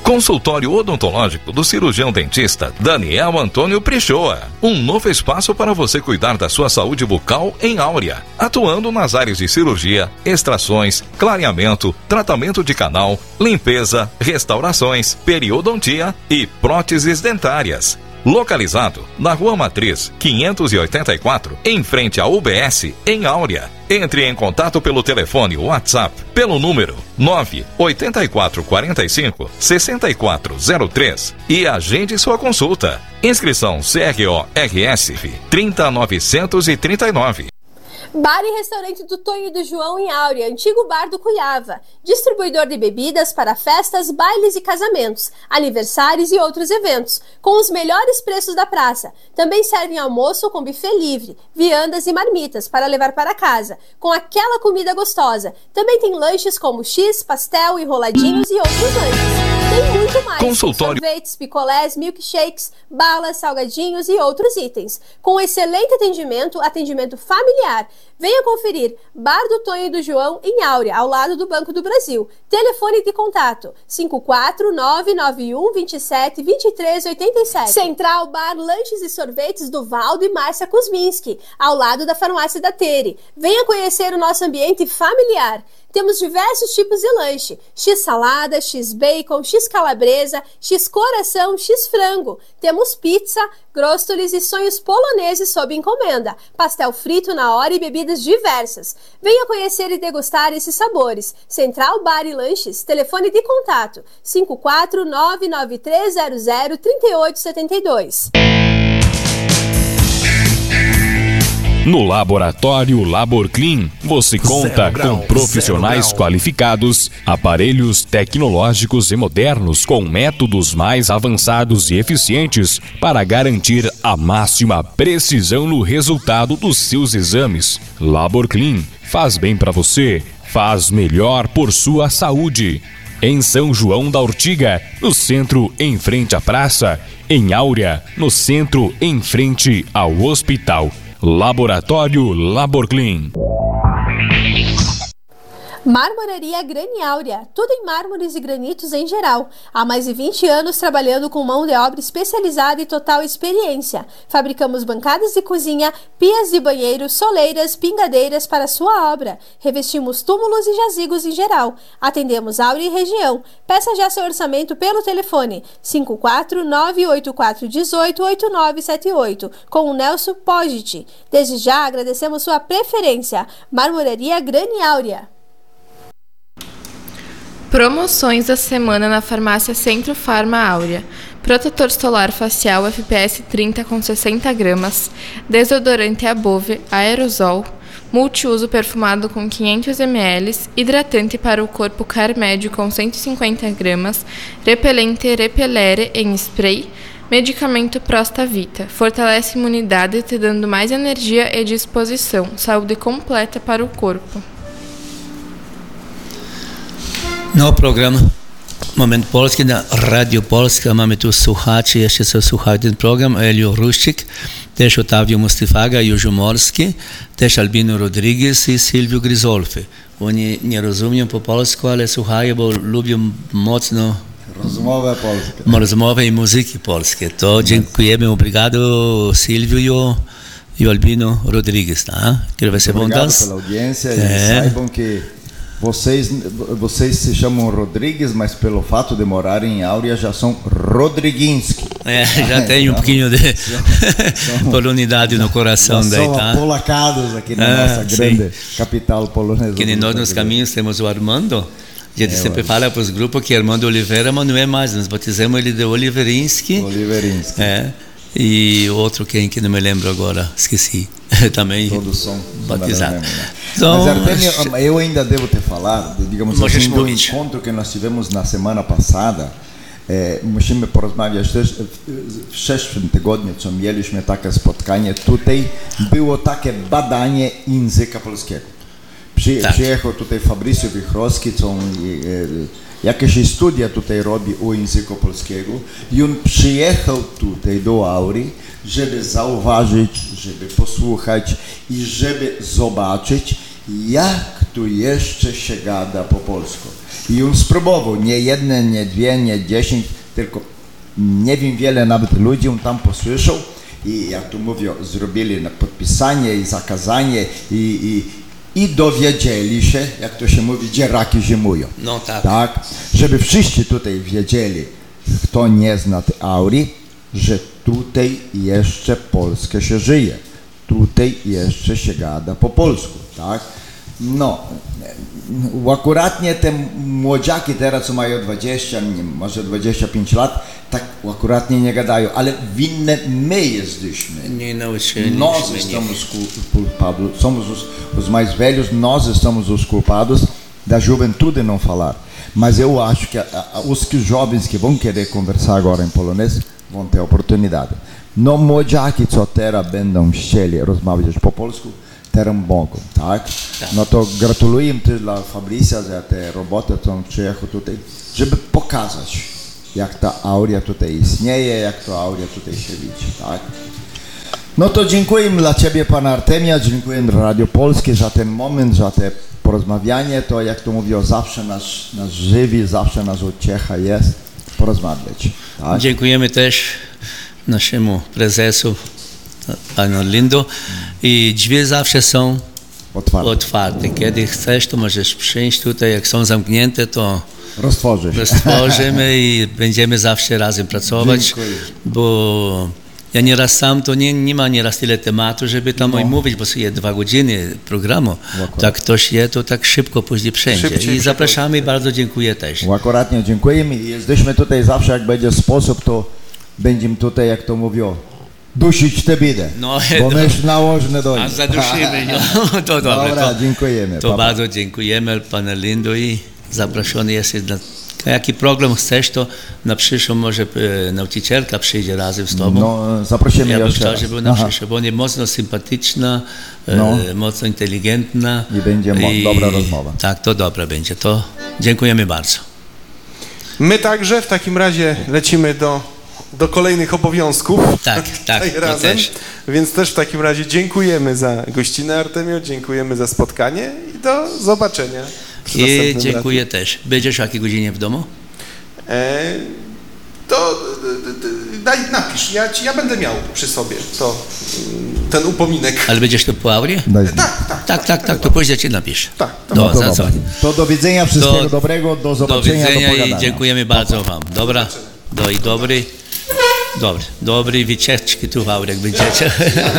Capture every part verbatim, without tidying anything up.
Consultório odontológico do cirurgião dentista Daniel Antônio Prichoa. Um novo espaço para você cuidar da sua saúde bucal em Áurea, atuando nas áreas de cirurgia, extrações, clareamento, tratamento de canal, limpeza, restaurações, periodontia e próteses dentárias. Localizado na Rua Matriz, quinhentos e oitenta e quatro, em frente à U B S, em Áurea. Entre em contato pelo telefone WhatsApp, pelo número nove oito quatro quatro cinco, seis quatro zero três e agende sua consulta. Inscrição C R O R S trinta mil novecentos e trinta e nove. Bar e restaurante do Tonho e do João em Áurea, antigo bar do Cuiava. Distribuidor de bebidas para festas, bailes e casamentos, aniversários e outros eventos, com os melhores preços da praça. Também servem almoço com buffet livre, viandas e marmitas para levar para casa, com aquela comida gostosa. Também tem lanches como X, pastel, enroladinhos e outros lanches. Tem muito mais. Consultório. Sorvetes, picolés, milkshakes, balas, salgadinhos e outros itens. Com excelente atendimento, atendimento familiar. Venha conferir Bar do Tonho e do João em Áurea, ao lado do Banco do Brasil. Telefone de contato cinco quatro nove nove um dois sete dois três oito sete. Central Bar Lanches e Sorvetes do Valdo e Márcia Kuzminski, ao lado da farmácia da Tere. Venha conhecer o nosso ambiente familiar. Temos diversos tipos de lanche: X salada, X bacon, X calabresa, X coração, X frango. Temos pizza, gróstolis e sonhos poloneses sob encomenda, pastel frito na hora e bebidas diversas. Venha conhecer e degustar esses sabores. Central Bar e Lanches, telefone de contato cinco quatro nove nove três zero zero três oito sete dois. No Laboratório LaborClean, você conta com profissionais qualificados, aparelhos tecnológicos e modernos com métodos mais avançados e eficientes para garantir a máxima precisão no resultado dos seus exames. LaborClean faz bem para você, faz melhor por sua saúde. Em São João da Ortiga, no centro em frente à praça. Em Áurea, no centro em frente ao hospital. Laboratório LaborClean. Marmoraria Grani Áurea, tudo em mármores e granitos em geral. Há mais de vinte anos trabalhando com mão de obra especializada e total experiência. Fabricamos bancadas de cozinha, pias de banheiro, soleiras, pingadeiras para sua obra. Revestimos túmulos e jazigos em geral. Atendemos Áurea e região. Peça já seu orçamento pelo telefone cinco quatro nove oito quatro um oito oito nove sete oito com o Nelson Pogit. Desde já agradecemos sua preferência. Marmoraria Grani Áurea. Promoções da semana na farmácia Centro Farma Áurea. Protetor solar facial F P S trinta com sessenta gramas, desodorante Above aerosol, multiuso perfumado com quinhentos mililitros, hidratante para o corpo Carmédio com cento e cinquenta gramas, repelente Repelere em spray, medicamento Prostavita. Fortalece a imunidade, te dando mais energia e disposição. Saúde completa para o corpo. No program Moment Polski na Radio Polska mamy tu słuchaczy, jeszcze co słuchają ten program, Elio Ruszczyk, też Otavio Mustifaga, Józio Morski, też Albino Rodriguez i Silvio Gryzolfi. Oni nie rozumieją po polsku, ale słuchają, bo lubią mocno rozmowę polskie. Rozmowę i muzyki polskie. To dziękujemy, obrigado Silvio e Albino Rodriguez, tá? Quero ver se vão Obrigado pela audiência e é. saibam que Vocês, vocês se chamam Rodrigues, mas pelo fato de morarem em Áurea já são Rodriguinski. É, já tem um pouquinho de polonidade no coração daí, tá? São apolacados aqui na ah, nossa grande sim. capital polonesa. Que nem nós nos caminhos temos o Armando. A gente é, sempre fala para os grupos que Armando Oliveira, mas não é mais. Nós batizamos ele de Oliverinski. Oliverinski. É. E outro quem que não me lembro agora, esqueci. Também Todos batizado. Mesmo, né? Então, mas Artemio, eu ainda devo ter falado, digamos assim, do encontro que nós tivemos na semana passada. Musimy porozmawiać też w zeszłym tygodniu, co mieliśmy takie spotkanie. Tutaj było takie badanie języka polskiego. Przy, tak. Przyjechał tutaj Fabrício Wichrowski, co jakieś studia tutaj robi o języku polskiego i on przyjechał tutaj do Aurii, żeby zauważyć, żeby posłuchać i żeby zobaczyć, jak tu jeszcze się gada po polsku. I on spróbował, nie jedne, nie dwie, nie dziesięć, tylko nie wiem, wiele nawet ludzi on tam posłyszał i jak tu mówią, zrobili na podpisanie i zakazanie i, i, i dowiedzieli się, jak to się mówi, gdzie raki zimują. No tak. Tak, żeby wszyscy tutaj wiedzieli, kto nie zna tej Aurii, że tutaj jeszcze Polskę się żyje. Tutaj jeszcze się gada po polsku, tak? No, akuratnie te młodziaki teraz, co mają dwadzieścia, nie, może dwadzieścia pięć lat, tak akuratnie nie gadają, ale winne my jesteśmy. Nie nauczyliśmy. Nós estamos culpados, somos os, os mais velhos, nós estamos os culpados da juventude não falar. Mas eu acho que a, a, os que jovens que vão querer conversar agora em polonês vão ter oportunidade. No młodziaki, co teraz będą chcieli rozmawiać po polsku, teraz mogą, tak? tak? No to gratuluję też dla Fabrycja za tę robotę, którą przyjechał tutaj, żeby pokazać, jak ta Auria tutaj istnieje, jak ta Auria tutaj się widzi, tak? No to dziękuję dla Ciebie, Pana Artemia, dziękuję dla Radio Polskie za ten moment, za te porozmawianie, to jak to mówią, zawsze nas, nas żywi, zawsze nas uciecha jest porozmawiać. Tak? Dziękujemy też naszemu prezesu, panu Lindo, i drzwi zawsze są otwarte. otwarte. Kiedy chcesz, to możesz przyjść tutaj, jak są zamknięte, to roztworzysz. roztworzymy i będziemy zawsze razem pracować, dziękuję. Bo ja nieraz sam, to nie, nie ma nieraz tyle tematu, żeby tam no. mówić, bo jest dwa godziny programu. Tak ktoś je, to tak szybko później wszędzie. Szybciej, I zapraszamy i bardzo dziękuję też. Akuratnie dziękujemy i jesteśmy tutaj zawsze, jak będzie sposób, to będziemy tutaj, jak to mówią, dusić tę bidę, no, bo my już nałożne do nich. A zaduszymy, no, to dobre. Dobra, to, dziękujemy. To bardzo dziękujemy, Panie Lindo, i zaproszony jesteś na jaki program chcesz, to na przyszłą może e, nauczycielka przyjdzie razem z Tobą. No, zaprosimy ja bym jeszcze chciał, raz. żeby na przyszłą, bo ona jest mocno sympatyczna, no. e, mocno inteligentna. I będzie I, dobra rozmowa. Tak, to dobra będzie. To dziękujemy bardzo. My także w takim razie lecimy do, do kolejnych obowiązków. Tak, tak, to razem. też. Więc też w takim razie dziękujemy za gościnę, Artemio, dziękujemy za spotkanie i do zobaczenia. I dziękuję razem. też. Będziesz o jakiej godzinie w domu? E, to daj, napisz, ja, ci, ja będę miał przy sobie to, ten upominek. Ale będziesz to po Aurii? Tak, tak, tak. Tak, tak, tak, to później ci napisz. Tak. To, no to, to, to do widzenia, wszystkiego do, dobrego, do zobaczenia, do widzenia do i dziękujemy bardzo Wam. Dobra, do i dobry. Dobry, dobry wycieczki tu w Aurii, jak będziecie.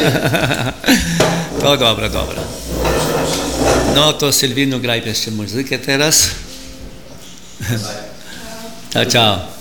To dobra, dobra. No to Sylwino, graj jeszcze muzykę teraz. Ciao, ciao.